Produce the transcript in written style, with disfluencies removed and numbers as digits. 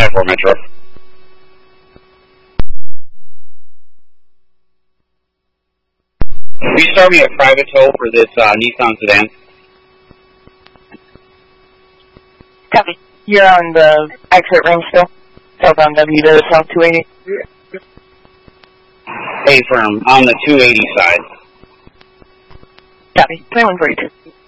5-4 Metro. Will you start me a private tow for this Nissan sedan? Copy. You're on the exit ring still? Southbound W to South 280? A firm, on the 280 side. Copy. 2142.